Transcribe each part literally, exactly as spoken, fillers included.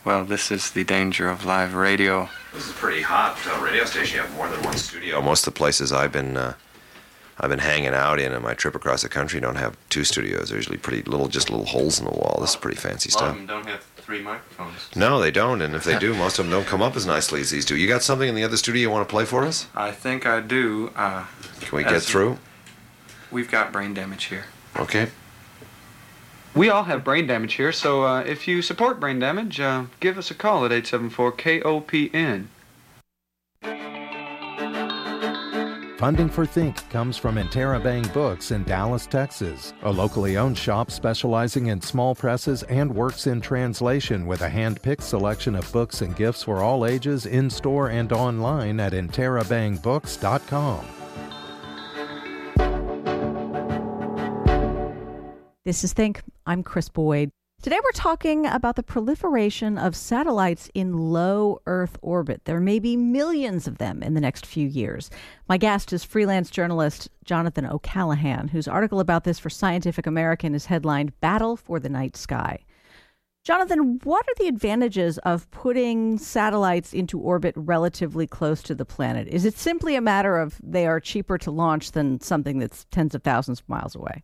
Well, this is the danger of live radio. This is a pretty hot uh, radio station. You have more than one studio. Most of the places I've been uh, I've been hanging out in on my trip across the country don't have two studios. They're usually pretty little, just little holes in the wall. This is pretty fancy stuff. A lot of them don't have three microphones. No, they don't, and if they do, most of them don't come up as nicely as these do. You got something in the other studio you want to play for us? I think I do. Uh, Can we get through? We've got brain damage here. Okay. We all have brain damage here, so uh, if you support brain damage, uh, give us a call at eight seven four K O P N. Funding for Think comes from Interabang Books in Dallas, Texas, a locally owned shop specializing in small presses and works in translation with a hand-picked selection of books and gifts for all ages in-store and online at interabang books dot com. This is Think. I'm Chris Boyd. Today we're talking about the proliferation of satellites in low Earth orbit. There may be millions of them in the next few years. My guest is freelance journalist Jonathan O'Callaghan, whose article about this for Scientific American is headlined Battle for the Night Sky. Jonathan, what are the advantages of putting satellites into orbit relatively close to the planet? Is it simply a matter of they are cheaper to launch than something that's tens of thousands of miles away?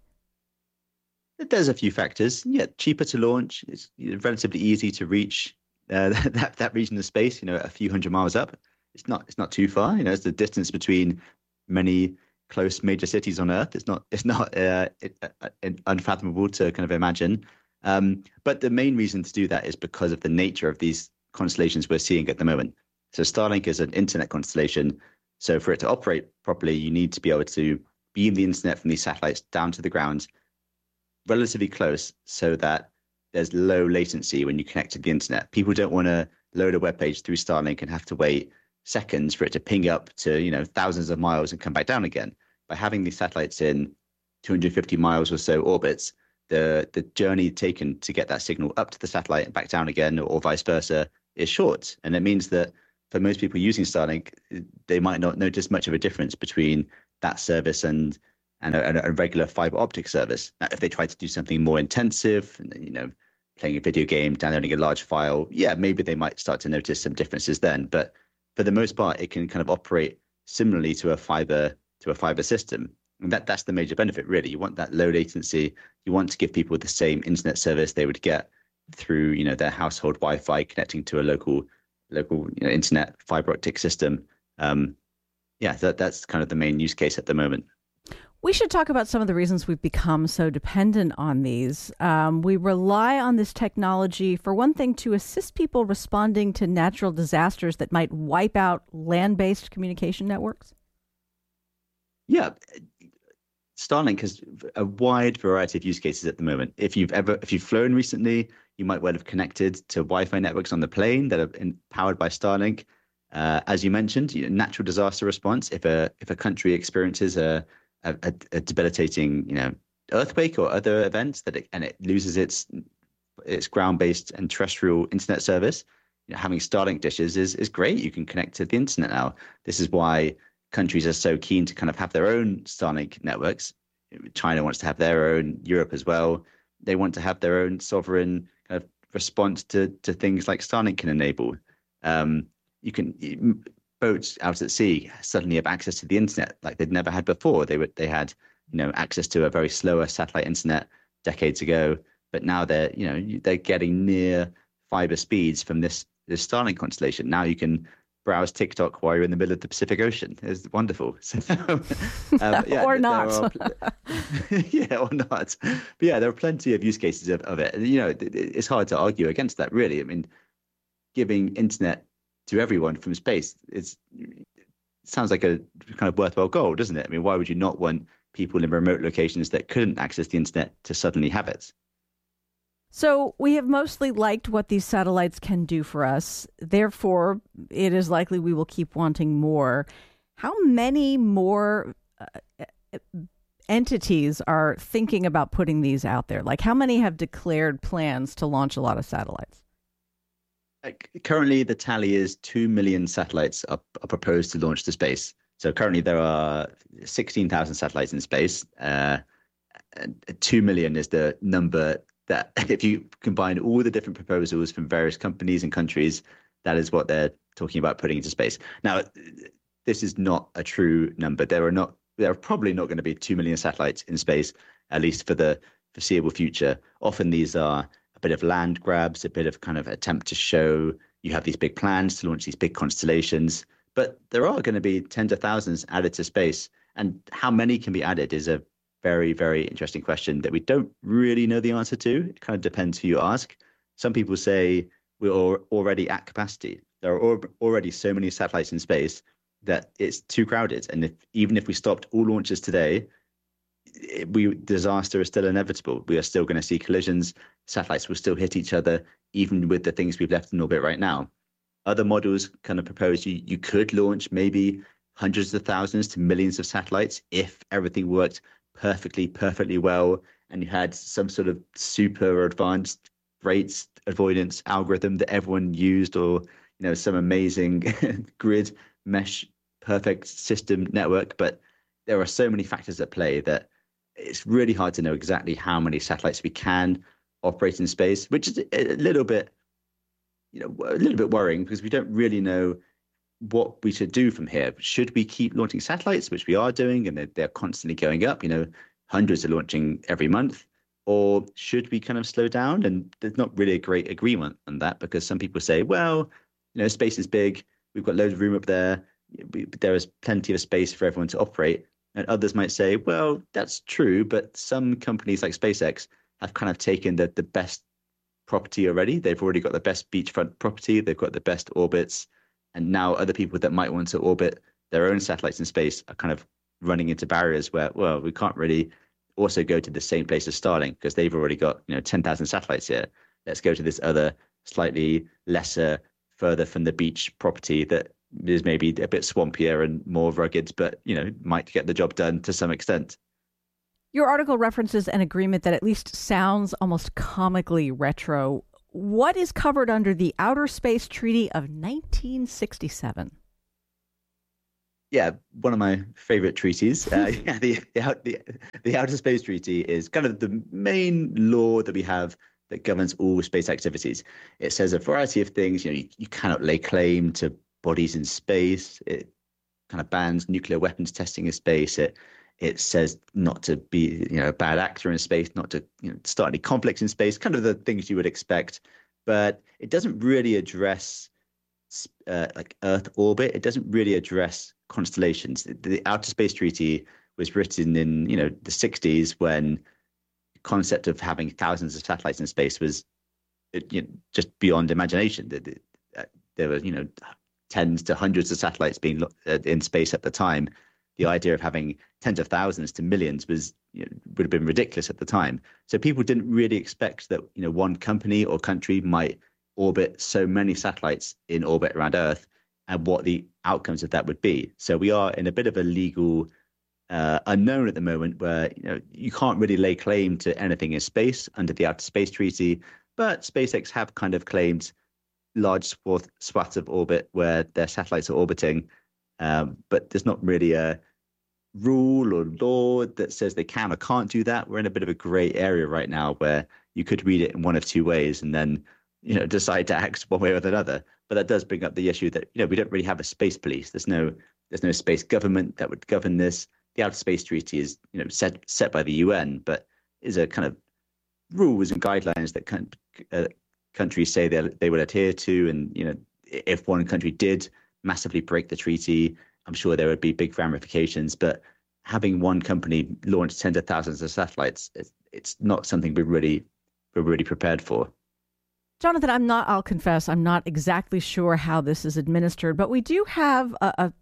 There's a few factors. Yeah, cheaper to launch. It's relatively easy to reach uh, that that region of space. You know, a few hundred miles up. It's not it's not too far. You know, it's the distance between many close major cities on Earth. It's not it's not uh, it, uh, unfathomable to kind of imagine. Um, but the main reason to do that is because of the nature of these constellations we're seeing at the moment. So Starlink is an internet constellation. So for it to operate properly, you need to be able to beam the internet from these satellites down to the ground relatively close so that there's low latency when you connect to the internet. People don't want to load a web page through Starlink and have to wait seconds for it to ping up to, you know, thousands of miles and come back down again. By having these satellites in two hundred fifty miles or so orbits, the the journey taken to get that signal up to the satellite and back down again, or vice versa, is short. And it means that for most people using Starlink, they might not notice much of a difference between that service and and a, a regular fiber optic service. Now, if they try to do something more intensive, you know, playing a video game, downloading a large file, yeah, maybe they might start to notice some differences then. But for the most part, it can kind of operate similarly to a fiber to a fiber system. And that that's the major benefit, really. You want that low latency. You want to give people the same internet service they would get through, you know, their household Wi-Fi connecting to a local local you know, internet fiber optic system. Um, yeah, that that's kind of the main use case at the moment. We should talk about some of the reasons we've become so dependent on these. Um, we rely on this technology, for one thing, to assist people responding to natural disasters that might wipe out land-based communication networks. Yeah, Starlink has a wide variety of use cases at the moment. If you've ever, if you've flown recently, you might well have connected to Wi-Fi networks on the plane that are in, powered by Starlink. Uh, as you mentioned, you know, natural disaster response. If a if a country experiences a A, a, a debilitating, you know, earthquake or other events that it, and it loses its its ground-based and terrestrial internet service, you know, having Starlink dishes is is great. You can connect to the internet now. This is why countries are so keen to kind of have their own Starlink networks. China wants to have their own, Europe as well. They want to have their own sovereign kind of response to to things like Starlink can enable. Um, you can. You, boats out at sea suddenly have access to the internet like they'd never had before. They were they had you know access to a very slower satellite internet decades ago, but now they're you know they're getting near fiber speeds from this this Starlink constellation. Now you can browse TikTok while you're in the middle of the Pacific Ocean. It's wonderful. So, um, yeah, or not. Are, yeah, or not. But yeah, there are plenty of use cases of, of it. And, you know, it, it's hard to argue against that, really. I mean, giving internet to everyone from space is it sounds like a kind of worthwhile goal, doesn't it? I mean, why would you not want people in remote locations that couldn't access the internet to suddenly have it? So we have mostly liked what these satellites can do for us. Therefore, it is likely we will keep wanting more. How many more uh, entities are thinking about putting these out there? Like, how many have declared plans to launch a lot of satellites? Currently, the tally is two million satellites are, are proposed to launch to space. So currently there are sixteen thousand satellites in space. Uh, two million is the number that if you combine all the different proposals from various companies and countries, that is what they're talking about putting into space. Now, this is not a true number. There are not, there are probably not going to be two million satellites in space, at least for the foreseeable future. Often these are a bit of land grabs, a bit of kind of attempt to show you have these big plans to launch these big constellations. But there are going to be tens of thousands added to space. And how many can be added is a very, very interesting question that we don't really know the answer to. It kind of depends who you ask. Some people say we're already at capacity. There are already so many satellites in space that it's too crowded. And if even if we stopped all launches today, it, we disaster is still inevitable. We are still going to see collisions. Satellites will still hit each other, even with the things we've left in orbit right now. Other models kind of propose you, you could launch maybe hundreds of thousands to millions of satellites if everything worked perfectly, perfectly well, and you had some sort of super advanced rates avoidance algorithm that everyone used, or you know, some amazing grid mesh perfect system network. But there are so many factors at play that it's really hard to know exactly how many satellites we can operate in space, which is a little bit, you know, a little bit worrying because we don't really know what we should do from here. Should we keep launching satellites, which we are doing, and they're, they're constantly going up, you know, hundreds are launching every month, or should we kind of slow down? And there's not really a great agreement on that, because some people say, well, you know, space is big, we've got loads of room up there, we, there is plenty of space for everyone to operate. And others might say, well, that's true, but some companies like SpaceX have kind of taken the, the best property already. They've already got the best beachfront property, they've got the best orbits, and now other people that might want to orbit their own satellites in space are kind of running into barriers where, well, we can't really also go to the same place as Starlink because they've already got, you know, ten thousand satellites here. Let's go to this other slightly lesser, further from the beach property that is maybe a bit swampier and more rugged, but, you know, might get the job done to some extent. Your article references an agreement that at least sounds almost comically retro. What is covered under the Outer Space Treaty of nineteen sixty-seven? Yeah, one of my favorite treaties. Uh, yeah, the, the, the Outer Space Treaty is kind of the main law that we have that governs all space activities. It says a variety of things. You know, you, you cannot lay claim to bodies in space. It kind of bans nuclear weapons testing in space. It It says not to be, you know, a bad actor in space, not to, you know, start any conflicts in space, kind of the things you would expect. But it doesn't really address uh, like Earth orbit. It doesn't really address constellations. The Outer Space Treaty was written in, you know, the sixties, when the concept of having thousands of satellites in space was, you know, just beyond imagination. There were, you know, tens to hundreds of satellites being in space at the time. The idea of having tens of thousands to millions was, you know, would have been ridiculous at the time. So people didn't really expect that, you know, one company or country might orbit so many satellites in orbit around Earth, and what the outcomes of that would be. So we are in a bit of a legal uh, unknown at the moment, where, you know, you can't really lay claim to anything in space under the Outer Space Treaty, but SpaceX have kind of claimed large swath, swaths of orbit where their satellites are orbiting. Um, but there's not really a rule or law that says they can or can't do that. We're in a bit of a gray area right now, where you could read it in one of two ways and then, you know, decide to act one way or the other. But that does bring up the issue that, you know, we don't really have a space police. There's no there's no space government that would govern this. The Outer Space Treaty is, you know, set set by the U N, but is a kind of rules and guidelines that can, uh, countries say they they will adhere to. And, you know, if one country did massively break the treaty, I'm sure there would be big ramifications. But having one company launch tens of thousands of satellites, it's, it's not something we're really we're really prepared for. Jonathan, I'm not, I'll confess, I'm not exactly sure how this is administered, but we do have a, a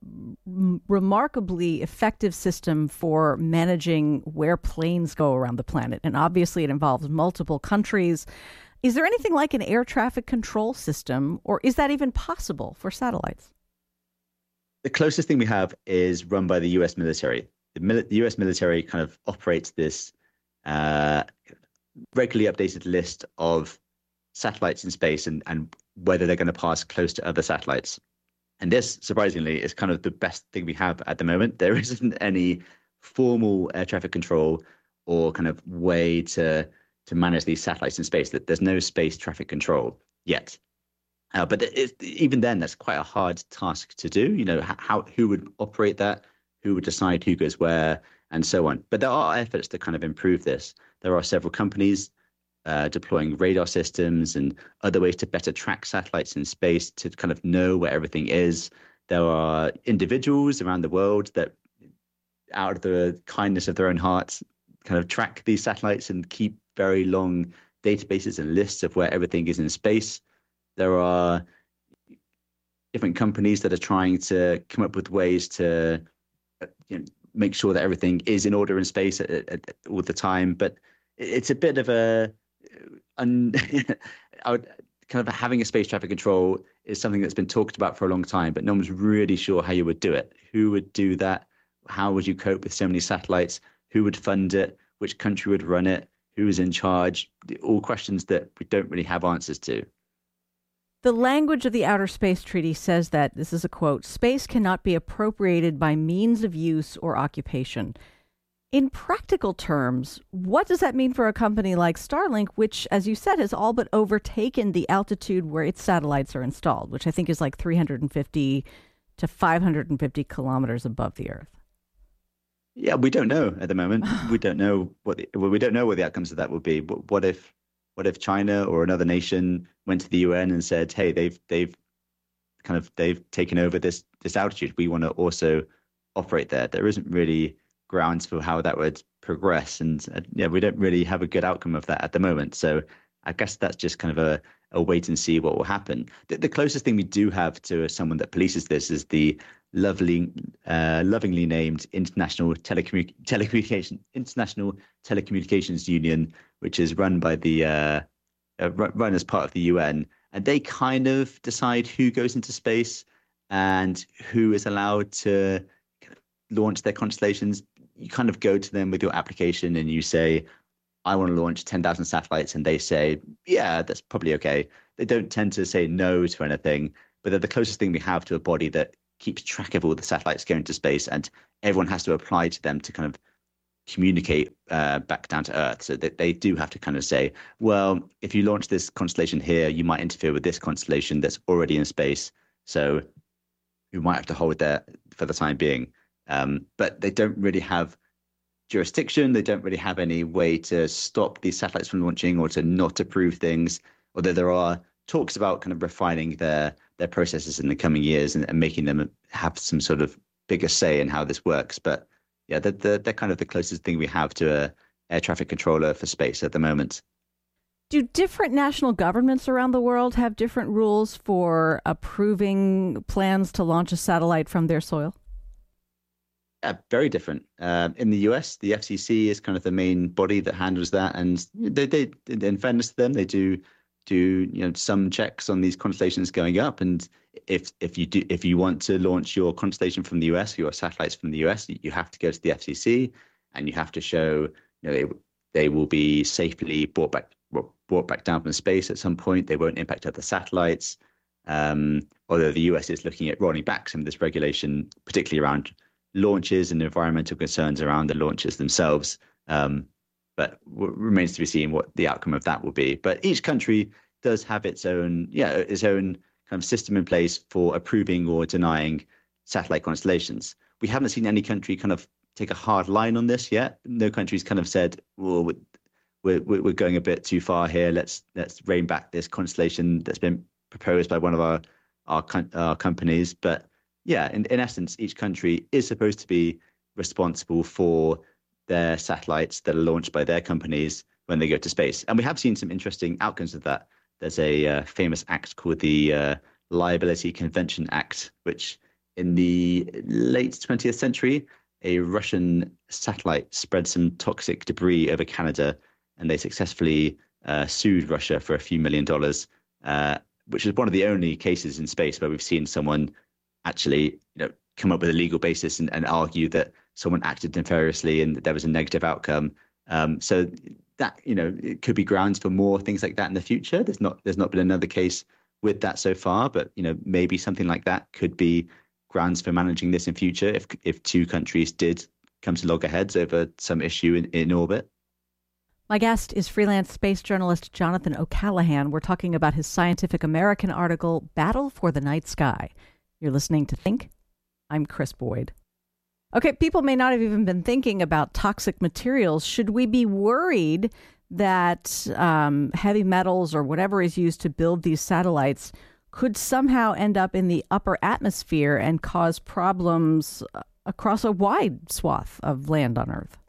remarkably effective system for managing where planes go around the planet. And obviously it involves multiple countries. Is there anything like an air traffic control system, or is that even possible for satellites? The closest thing we have is run by the U S military. The, mil- the U S military kind of operates this uh, regularly updated list of satellites in space, and, and whether they're going to pass close to other satellites. And this, surprisingly, is kind of the best thing we have at the moment. There isn't any formal air traffic control or kind of way to to manage these satellites in space. That there's no space traffic control yet. Uh, but it, even then, that's quite a hard task to do. You know, how who would operate that, who would decide who goes where, and so on. But there are efforts to kind of improve this. There are several companies uh, deploying radar systems and other ways to better track satellites in space to kind of know where everything is. There are individuals around the world that, out of the kindness of their own hearts, kind of track these satellites and keep very long databases and lists of where everything is in space. There are different companies that are trying to come up with ways to you know, make sure that everything is in order in space at, at, at, all the time. But it's a bit of a, un, I would, kind of having a space traffic control is something that's been talked about for a long time, but no one's really sure how you would do it. Who would do that? How would you cope with so many satellites? Who would fund it? Which country would run it? Who is in charge? All questions that we don't really have answers to. The language of the Outer Space Treaty says that, this is a quote, space cannot be appropriated by means of use or occupation. In practical terms, what does that mean for a company like Starlink, which, as you said, has all but overtaken the altitude where its satellites are installed, which I think is like three hundred fifty to five hundred fifty kilometers above the Earth? Yeah, we don't know at the moment. we don't know what the, well, we don't know what the outcomes of that will be. What, what if what if China or another nation went to the U N and said, "Hey, they've they've kind of they've taken over this this altitude. We want to also operate there." There isn't really grounds for how that would progress, and uh, yeah, we don't really have a good outcome of that at the moment. So I guess that's just kind of a, a wait and see what will happen. The, the closest thing we do have to someone that polices this is the lovely, uh, lovingly named International Telecommu- Telecommunication International Telecommunications Union, which is run by the uh, uh, run as part of the U N, and they kind of decide who goes into space and who is allowed to launch their constellations. You kind of go to them with your application and you say, I want to launch ten thousand satellites. And they say, yeah, that's probably okay. They don't tend to say no to anything, but they're the closest thing we have to a body that keeps track of all the satellites going to space, and everyone has to apply to them to kind of communicate uh, back down to Earth. So that they do have to kind of say, well, if you launch this constellation here, you might interfere with this constellation that's already in space. So we might have to hold there for the time being. Um, but they don't really have jurisdiction. They don't really have any way to stop these satellites from launching or to not approve things, although there are talks about kind of refining their their processes in the coming years and, and making them have some sort of bigger say in how this works. But yeah, they're, they're, they're kind of the closest thing we have to a air traffic controller for space at the moment. Do different national governments around the world have different rules for approving plans to launch a satellite from their soil? Yeah, very different. Uh, in the U S, the F C C is kind of the main body that handles that, and they, they, in fairness to them, they do do you know some checks on these constellations going up. And if if you do if you want to launch your constellation from the U S, your satellites from the U S, you have to go to the F C C, and you have to show you know they they will be safely brought back brought back down from space at some point. They won't impact other satellites. Um, although the U S is looking at rolling back some of this regulation, particularly around launches and environmental concerns around the launches themselves. Um, but w- remains to be seen what the outcome of that will be. But each country does have its own, yeah, its own kind of system in place for approving or denying satellite constellations. We haven't seen any country kind of take a hard line on this yet. No country's kind of said, well, we're, we're, we're going a bit too far here. Let's let's rein back this constellation that's been proposed by one of our our, our companies. But yeah, in, in essence, each country is supposed to be responsible for their satellites that are launched by their companies when they go to space. And we have seen some interesting outcomes of that. There's a uh, famous act called the uh, Liability Convention Act, which in the late twentieth century, a Russian satellite spread some toxic debris over Canada, and they successfully uh, sued Russia for a few million dollars, uh, which is one of the only cases in space where we've seen someone actually, you know, come up with a legal basis and, and argue that someone acted nefariously and that there was a negative outcome. Um, so that, you know, it could be grounds for more things like that in the future. There's not there's not been another case with that so far, but, you know, maybe something like that could be grounds for managing this in future if if two countries did come to loggerheads over some issue in, in orbit. My guest is freelance space journalist Jonathan O'Callaghan. We're talking about his Scientific American article, Battle for the Night Sky. You're listening to Think. I'm Chris Boyd. Okay, people may not have even been thinking about toxic materials. Should we be worried that um, heavy metals or whatever is used to build these satellites could somehow end up in the upper atmosphere and cause problems across a wide swath of land on Earth?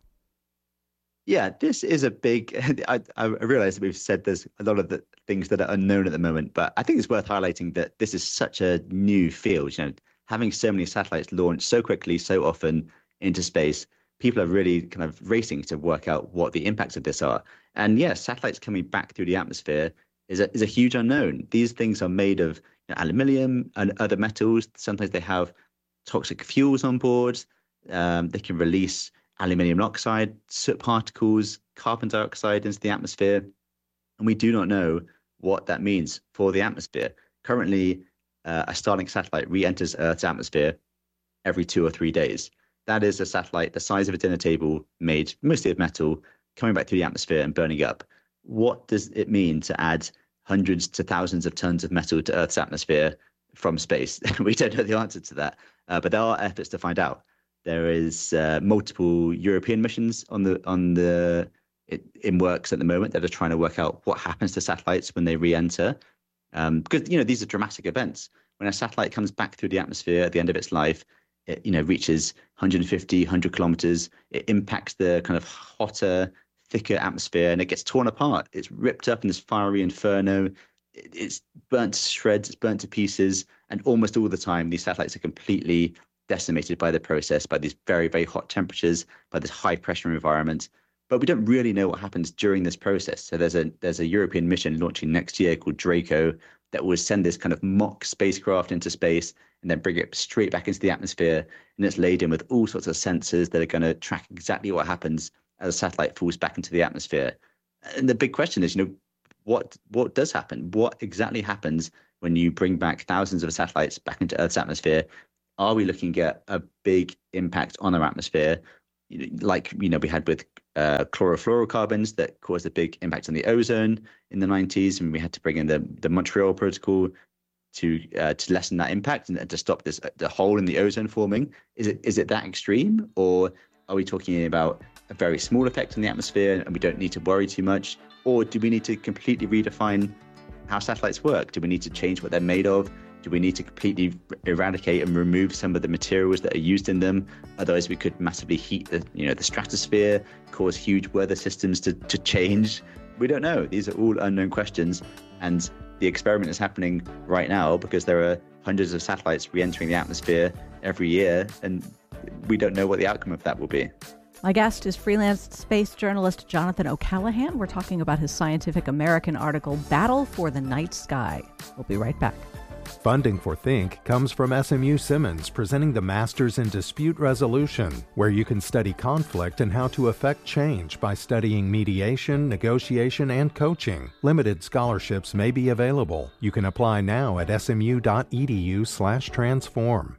Yeah, this is a big. I, I realize that we've said there's a lot of the things that are unknown at the moment, but I think it's worth highlighting that this is such a new field. You know, having so many satellites launched so quickly, so often into space, people are really kind of racing to work out what the impacts of this are. And yes, satellites coming back through the atmosphere is a is a huge unknown. These things are made of you know, aluminium and other metals. Sometimes they have toxic fuels on board. Um, they can release aluminium oxide, soot particles, carbon dioxide into the atmosphere, and we do not know what that means for the atmosphere. Currently, uh, a Starlink satellite re-enters Earth's atmosphere every two or three days. That is a satellite the size of a dinner table, made mostly of metal, coming back through the atmosphere and burning up. What does it mean to add hundreds to thousands of tons of metal to Earth's atmosphere from space? We don't know the answer to that, uh, but there are efforts to find out. There is uh, multiple European missions on the on the it, in works at the moment that are trying to work out what happens to satellites when they re-enter, um, because you know these are dramatic events. When a satellite comes back through the atmosphere at the end of its life, it you know reaches one hundred fifty, one hundred kilometers. It impacts the kind of hotter, thicker atmosphere, and it gets torn apart. It's ripped up in this fiery inferno. It, it's burnt to shreds. It's burnt to pieces, and almost all the time, these satellites are completely decimated by the process, by these very, very hot temperatures, by this high pressure environment. But we don't really know what happens during this process. So there's a there's a European mission launching next year called Draco that will send this kind of mock spacecraft into space and then bring it straight back into the atmosphere. And it's laden with all sorts of sensors that are going to track exactly what happens as a satellite falls back into the atmosphere. And the big question is, you know, what what does happen? What exactly happens when you bring back thousands of satellites back into Earth's atmosphere? Are we looking at a big impact on our atmosphere, like you know we had with uh, chlorofluorocarbons that caused a big impact on the ozone in the nineties, and we had to bring in the, the Montreal Protocol to uh, to lessen that impact and to stop this the hole in the ozone forming? Is it is it that extreme, or are we talking about a very small effect on the atmosphere and we don't need to worry too much, or do we need to completely redefine how satellites work? Do we need to change what they're made of? Do we need to completely eradicate and remove some of the materials that are used in them? Otherwise, we could massively heat the, you know, the stratosphere, cause huge weather systems to, to change. We don't know. These are all unknown questions. And the experiment is happening right now because there are hundreds of satellites re-entering the atmosphere every year, and we don't know what the outcome of that will be. My guest is freelance space journalist Jonathan O'Callaghan. We're talking about his Scientific American article, Battle for the Night Sky. We'll be right back. Funding for Think comes from S M U Simmons, presenting the Masters in Dispute Resolution, where you can study conflict and how to affect change by studying mediation, negotiation, and coaching. Limited scholarships may be available. You can apply now at smu.edu slash transform.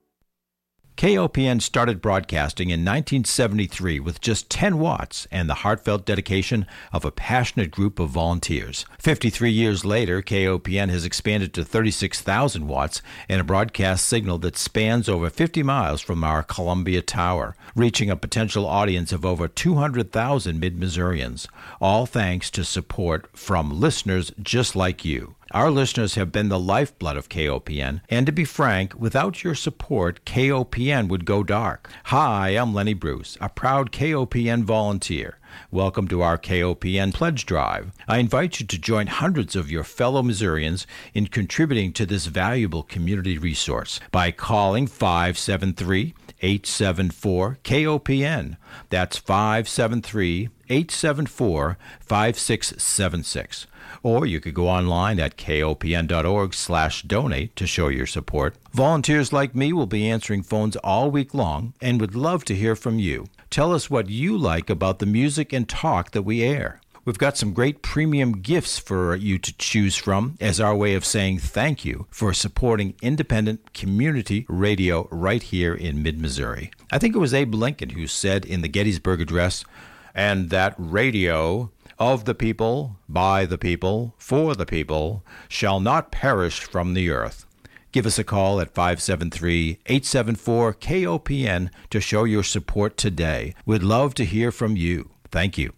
K O P N started broadcasting in nineteen seventy-three with just ten watts and the heartfelt dedication of a passionate group of volunteers. fifty-three years later, K O P N has expanded to thirty-six thousand watts and a broadcast signal that spans over fifty miles from our Columbia Tower, reaching a potential audience of over two hundred thousand Mid-Missourians, all thanks to support from listeners just like you. Our listeners have been the lifeblood of K O P N, and to be frank, without your support, K O P N would go dark. Hi, I'm Lenny Bruce, a proud K O P N volunteer. Welcome to our K O P N Pledge Drive. I invite you to join hundreds of your fellow Missourians in contributing to this valuable community resource by calling five seven three, eight seven four, K O P N. That's five seven three, eight seven four, five six seven six. Or you could go online at kopn.org slash donate to show your support. Volunteers like me will be answering phones all week long and would love to hear from you. Tell us what you like about the music and talk that we air. We've got some great premium gifts for you to choose from as our way of saying thank you for supporting independent community radio right here in mid-Missouri. I think it was Abe Lincoln who said in the Gettysburg Address, and that radio of the people, by the people, for the people, shall not perish from the earth. Give us a call at five seven three, eight seven four, K O P N to show your support today. We'd love to hear from you. Thank you.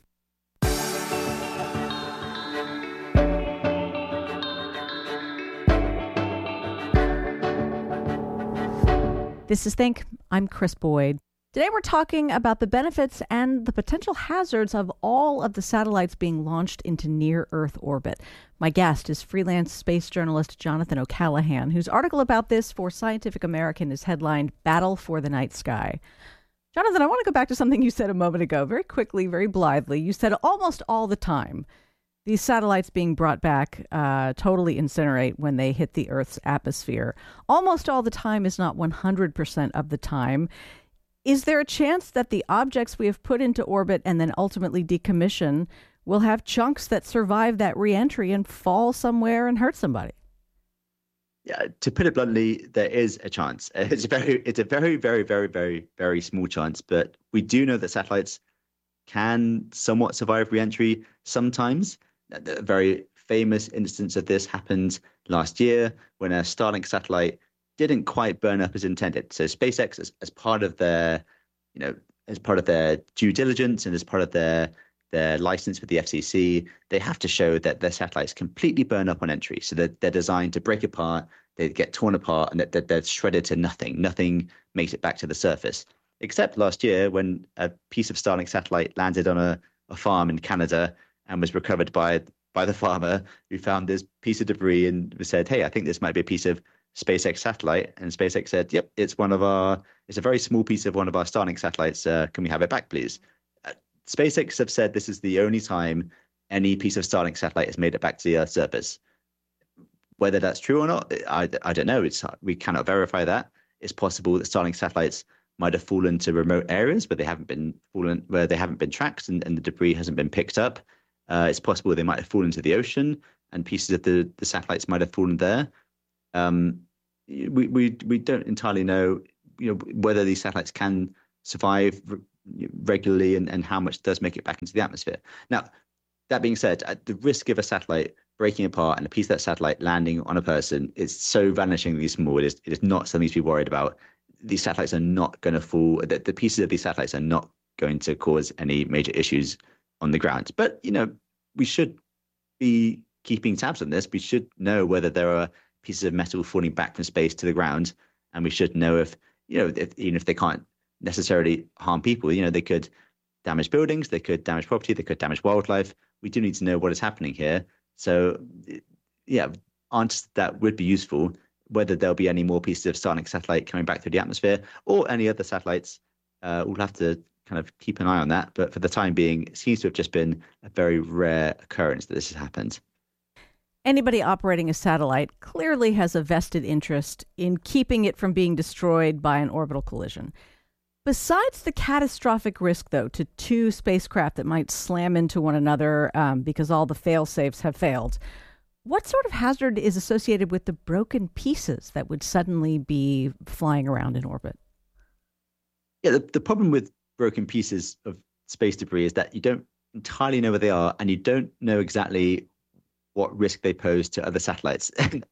This is Think. I'm Chris Boyd. Today we're talking about the benefits and the potential hazards of all of the satellites being launched into near-Earth orbit. My guest is freelance space journalist Jonathan O'Callaghan, whose article about this for Scientific American is headlined Battle for the Night Sky. Jonathan, I want to go back to something you said a moment ago, very quickly, very blithely. You said almost all the time these satellites being brought back uh, totally incinerate when they hit the Earth's atmosphere. Almost all the time is not one hundred percent of the time. Is there a chance that the objects we have put into orbit and then ultimately decommission will have chunks that survive that reentry and fall somewhere and hurt somebody? Yeah, to put it bluntly, there is a chance. It's a very, it's a very, very, very, very, very small chance. But we do know that satellites can somewhat survive reentry sometimes. A very famous instance of this happened last year when a Starlink satellite didn't quite burn up as intended. So SpaceX, as, as part of their, you know, as part of their due diligence and as part of their their license with the F C C, they have to show that their satellites completely burn up on entry. So that they're designed to break apart, they get torn apart, and that they're, they're shredded to nothing. Nothing makes it back to the surface. Except last year when a piece of Starlink satellite landed on a, a farm in Canada and was recovered by by the farmer who found this piece of debris and said, hey, I think this might be a piece of SpaceX satellite. And SpaceX said, yep, it's one of our, it's a very small piece of one of our Starlink satellites. Uh, can we have it back, please? Uh, SpaceX have said this is the only time any piece of Starlink satellite has made it back to the Earth's surface. Whether that's true or not, I, I don't know. It's we cannot verify that. It's possible that Starlink satellites might have fallen to remote areas where they haven't been fallen, where they haven't been tracked and, and the debris hasn't been picked up. Uh, it's possible they might have fallen to the ocean and pieces of the, the satellites might have fallen there. Um, we, we we don't entirely know, you know, whether these satellites can survive re- regularly and, and how much does make it back into the atmosphere. Now, that being said, at the risk of a satellite breaking apart and a piece of that satellite landing on a person is so vanishingly small, it is, it is not something to be worried about. These satellites are not going to fall. The, the pieces of these satellites are not going to cause any major issues on the ground. But, you know, we should be keeping tabs on this. We should know whether there are pieces of metal falling back from space to the ground. And we should know if, you know, if, even if they can't necessarily harm people, you know, they could damage buildings, they could damage property, they could damage wildlife. We do need to know what is happening here. So, yeah, answers that would be useful. Whether there'll be any more pieces of Starlink satellite coming back through the atmosphere or any other satellites, uh, we'll have to kind of keep an eye on that. But for the time being, it seems to have just been a very rare occurrence that this has happened. Anybody operating a satellite clearly has a vested interest in keeping it from being destroyed by an orbital collision. Besides the catastrophic risk, though, to two spacecraft that might slam into one another um, because all the fail-safes have failed, what sort of hazard is associated with the broken pieces that would suddenly be flying around in orbit? Yeah, the, the problem with broken pieces of space debris is that you don't entirely know where they are and you don't know exactly what risk they pose to other satellites.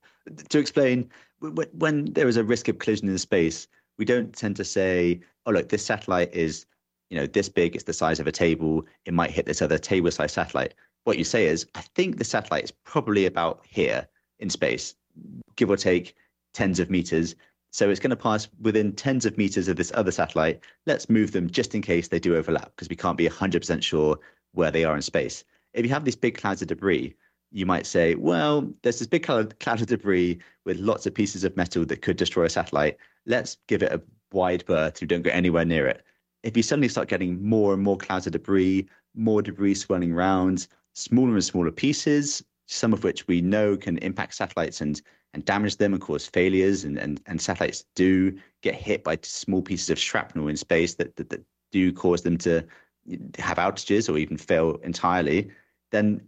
To explain, when there is a risk of collision in space, we don't tend to say, oh, look, this satellite is, you know, this big, it's the size of a table, it might hit this other table-sized satellite. What you say is, I think the satellite is probably about here in space, give or take tens of meters. So it's going to pass within tens of meters of this other satellite. Let's move them just in case they do overlap, because we can't be one hundred percent sure where they are in space. If you have these big clouds of debris, you might say, well, there's this big cloud of debris with lots of pieces of metal that could destroy a satellite. Let's give it a wide berth so we don't go anywhere near it. If you suddenly start getting more and more clouds of debris, more debris swirling around, smaller and smaller pieces, some of which we know can impact satellites and and damage them and cause failures, and, and, and satellites do get hit by small pieces of shrapnel in space that, that, that do cause them to have outages or even fail entirely, then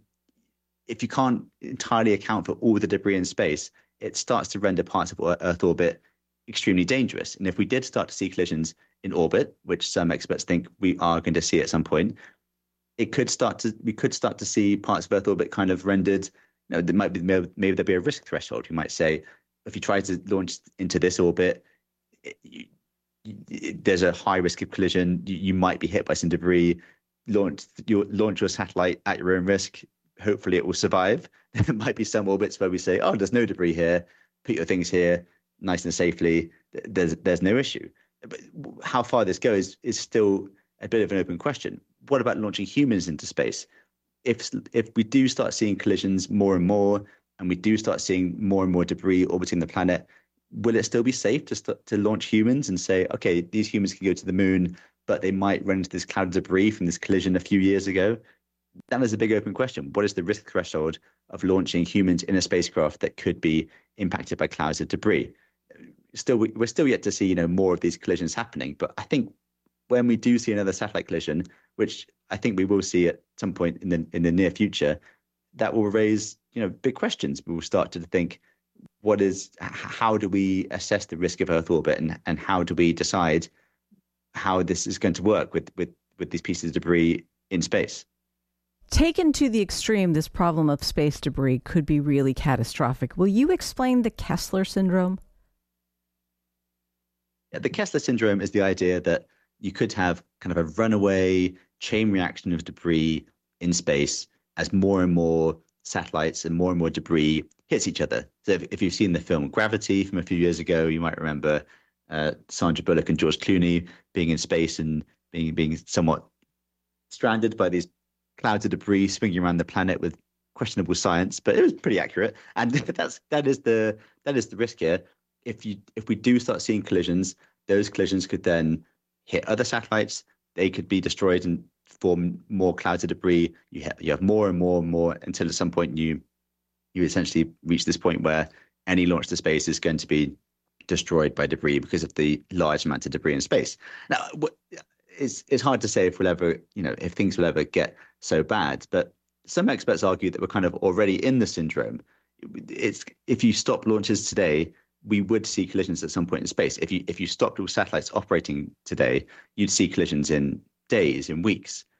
if you can't entirely account for all the debris in space, it starts to render parts of Earth orbit extremely dangerous. And if we did start to see collisions in orbit, which some experts think we are going to see at some point, it could start to we could start to see parts of Earth orbit kind of rendered. You know, there might be maybe, maybe there'll be a risk threshold. You might say, if you try to launch into this orbit, it, you, you, there's a high risk of collision. You, you might be hit by some debris. Launch your launch your satellite at your own risk. Hopefully, it will survive. There might be some orbits where we say, "Oh, there's no debris here. Put your things here, nice and safely. There's there's no issue." But how far this goes is still a bit of an open question. What about launching humans into space? If if we do start seeing collisions more and more, and we do start seeing more and more debris orbiting the planet, will it still be safe to start to launch humans and say, okay, these humans can go to the moon, but they might run into this cloud of debris from this collision a few years ago? That is a big open question. What is the risk threshold of launching humans in a spacecraft that could be impacted by clouds of debris? Still, we're still yet to see, you know, more of these collisions happening. But I think when we do see another satellite collision, which I think we will see at some point in the in the near future, that will raise, you know, big questions. We will start to think, what is, how do we assess the risk of Earth orbit, and and how do we decide how this is going to work with with with these pieces of debris in space? Taken to the extreme, this problem of space debris could be really catastrophic. Will you explain the Kessler syndrome? Yeah, the Kessler syndrome is the idea that you could have kind of a runaway chain reaction of debris in space as more and more satellites and more and more debris hits each other. So if, if you've seen the film Gravity from a few years ago, you might remember uh, Sandra Bullock and George Clooney being in space and being being somewhat stranded by these clouds of debris swinging around the planet with questionable science, but it was pretty accurate. And that's that is the that is the risk here. If you if we do start seeing collisions, those collisions could then hit other satellites. They could be destroyed and form more clouds of debris. You have you have more and more and more until at some point you you essentially reach this point where any launch to space is going to be destroyed by debris because of the large amount of debris in space. Now, it's it's hard to say if we'll ever, you know, if things will ever get so bad, but some experts argue that we're kind of already in the syndrome. It's if you stop launches today, we would see collisions at some point in space. If you if you stopped all satellites operating today, you'd see collisions in days, in weeks.